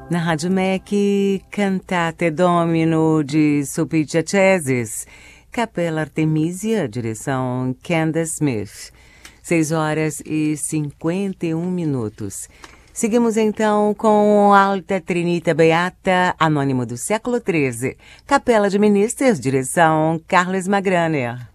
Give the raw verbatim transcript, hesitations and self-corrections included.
Na Rádio M E C, Cantate Domino de Sulpicia Cesis, Capela Artemisia, direção Candace Smith. seis horas e cinquenta e um minutos. Seguimos então com Alta Trinita Beata, Anônimo do século treze, Capela de Ministers, direção Carlos Magraner.